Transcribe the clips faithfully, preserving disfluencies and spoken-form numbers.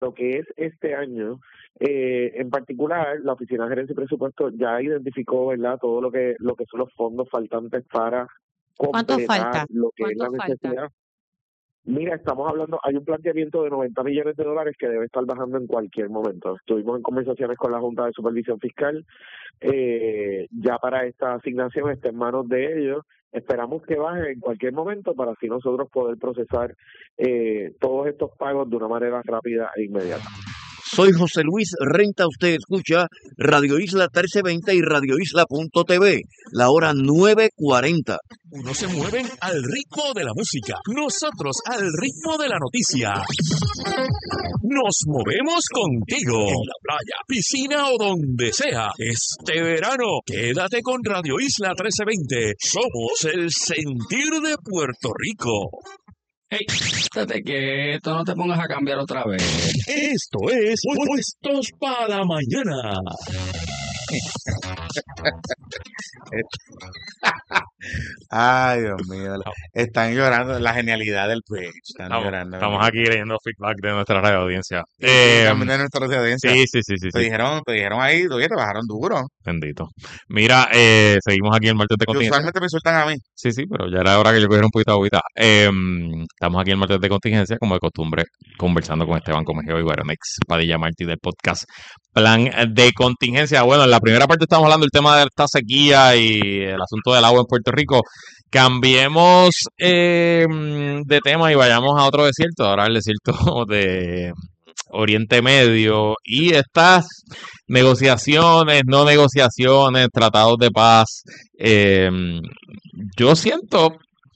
lo que es este año, eh, en particular, la Oficina de Gerencia y Presupuesto ya identificó, ¿verdad?, todo lo que lo que son los fondos faltantes para ¿Cuánto completar falta? lo que es la ¿Cuánto falta? necesidad. Mira, estamos hablando, hay un planteamiento de noventa millones de dólares que debe estar bajando en cualquier momento. Estuvimos en conversaciones con la Junta de Supervisión Fiscal, eh, ya para esta asignación está en manos de ellos. Esperamos que baje en cualquier momento para así nosotros poder procesar eh, todos estos pagos de una manera rápida e inmediata. Soy José Luis Renta, usted escucha Radio Isla trece veinte y radio isla punto t v, la hora nueve cuarenta. Unos se mueven al ritmo de la música, nosotros al ritmo de la noticia. Nos movemos contigo en la playa, piscina o donde sea. Este verano, quédate con Radio Isla trece veinte. Somos el sentir de Puerto Rico. Hey, estate quieto, no te pongas a cambiar otra vez. Esto es Puestos para Mañana. Ay, Dios mío. Están llorando la genialidad del Bridge. Están Estamos, llorando. estamos aquí leyendo feedback de nuestra radio audiencia. Sí, Eh, también de nuestra audiencia. sí, sí, sí, sí, Te sí. dijeron, te dijeron ahí, oye, te bajaron duro. Bendito. Mira, eh, seguimos aquí en martes de Que contingencia. usualmente me insultan a mí. Sí, sí, pero ya era hora que yo cogiera un poquito de agüita. Eh, estamos aquí en martes de contingencia, como de costumbre, conversando con Esteban Comejeo y Guaronex Padilla Martí del podcast Plan de Contingencia. Bueno, en la primera parte estamos hablando del tema de esta sequía y el asunto del agua en Puerto Rico. Cambiemos eh, de tema y vayamos a otro desierto, ahora el desierto de Oriente Medio y estas negociaciones, no negociaciones, tratados de paz. Eh, yo siento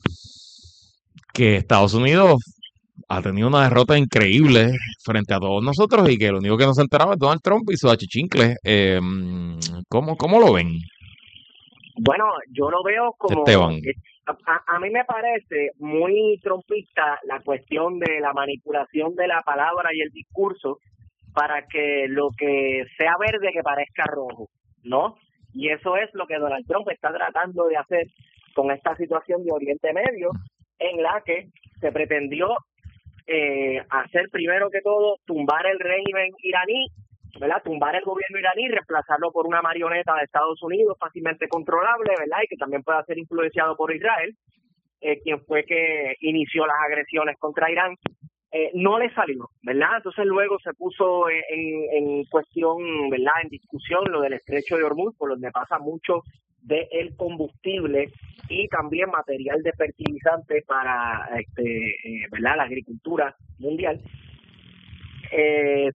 que Estados Unidos ha tenido una derrota increíble frente a todos nosotros y que lo único que nos enteraba es Donald Trump y sus achichincles. Eh, ¿cómo, ¿Cómo lo ven? Bueno, yo lo veo como... Esteban. A, a mí me parece muy trompista la cuestión de la manipulación de la palabra y el discurso para que lo que sea verde que parezca rojo, ¿no? Y eso es lo que Donald Trump está tratando de hacer con esta situación de Oriente Medio, en la que se pretendió eh, hacer primero que todo tumbar el régimen iraní, ¿verdad? Tumbar el gobierno iraní, reemplazarlo por una marioneta de Estados Unidos fácilmente controlable, ¿verdad? Y que también pueda ser influenciado por Israel, eh, quien fue que inició las agresiones contra Irán. Eh, no le salió, ¿verdad? Entonces luego se puso en, en cuestión, ¿verdad? En discusión lo del estrecho de Hormuz, por donde pasa mucho del combustible y también material de fertilizante para, este, eh, ¿verdad? La agricultura mundial. Eh,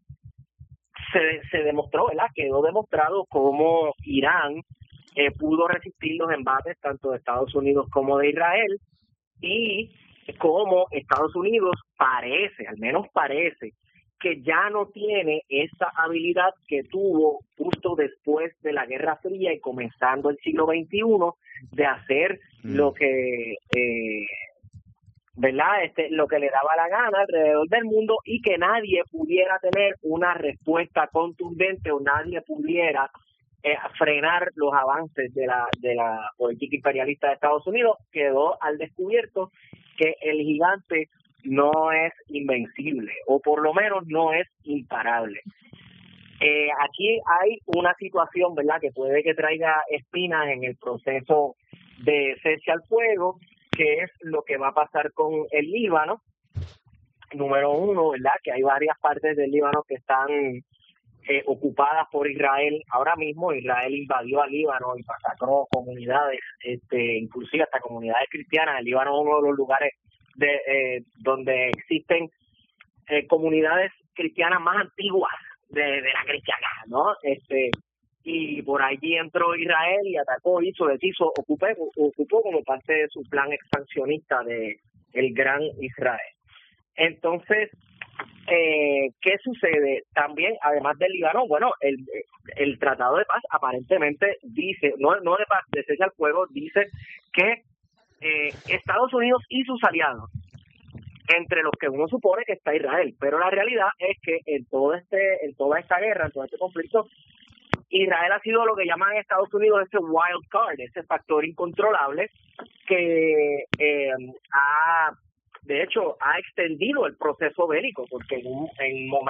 Se, se demostró, ¿verdad? Quedó demostrado cómo Irán eh, pudo resistir los embates tanto de Estados Unidos como de Israel y cómo Estados Unidos parece, al menos parece, que ya no tiene esa habilidad que tuvo justo después de la Guerra Fría y comenzando el siglo veintiuno de hacer mm. lo que... Eh, ¿verdad? Este, lo que le daba la gana alrededor del mundo y que nadie pudiera tener una respuesta contundente o nadie pudiera eh, frenar los avances de la de la política imperialista de Estados Unidos. Quedó al descubierto que el gigante no es invencible o por lo menos no es imparable. Eh, aquí hay una situación, ¿verdad?, que puede que traiga espinas en el proceso de cese al fuego, que es lo que va a pasar con el Líbano. Número uno, ¿verdad?, que hay varias partes del Líbano que están eh, ocupadas por Israel. Ahora mismo Israel invadió al Líbano y masacró comunidades, este, inclusive hasta comunidades cristianas. El Líbano es uno de los lugares de eh, donde existen eh, comunidades cristianas más antiguas de, de la cristiandad, ¿no? Este y por allí entró Israel y atacó, hizo, deshizo, ocupó, ocupó como parte de su plan expansionista de el Gran Israel. Entonces, eh, ¿qué sucede? También, además del Líbano, bueno, el el Tratado de Paz aparentemente dice, no, no de paz, de cese al fuego, dice que eh, Estados Unidos y sus aliados, entre los que uno supone que está Israel, pero la realidad es que en todo este, en toda esta guerra, en todo este conflicto, Israel ha sido lo que llaman en Estados Unidos ese wild card, ese factor incontrolable que eh, ha de hecho, ha extendido el proceso bélico, porque en, un, en momentos